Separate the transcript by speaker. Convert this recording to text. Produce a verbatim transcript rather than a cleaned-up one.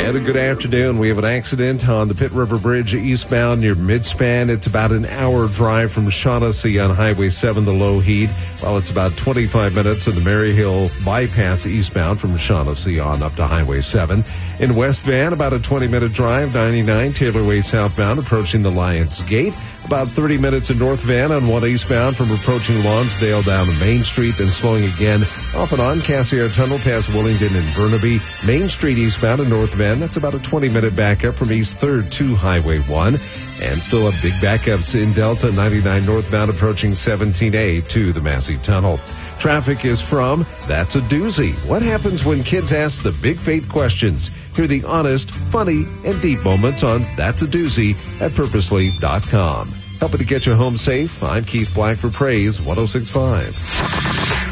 Speaker 1: And a good afternoon. We have an accident on the Pitt River Bridge eastbound near Midspan. It's about an hour drive from Shaughnessy on Highway seven, the Lougheed. While it's about twenty-five minutes in the Maryhill bypass eastbound from Shaughnessy on up to Highway seven. In West Van, about a twenty-minute drive, ninety-nine Taylor Way southbound approaching the Lions Gate. About thirty minutes in North Van on one eastbound from approaching Lonsdale down to Main Street, then slowing again off and on Cassiar Tunnel past Willingdon and Burnaby. Main Street eastbound in North Van, that's about a twenty-minute backup from East third to Highway one. And still have big backups in Delta, ninety-nine northbound approaching seventeen A to the Massey Tunnel. Traffic is from That's a Doozy. What happens when kids ask the big faith questions? Hear the honest, funny, and deep moments on That's a Doozy at purposely dot com. Helping to get you home safe, I'm Keith Black for Praise one oh six point five.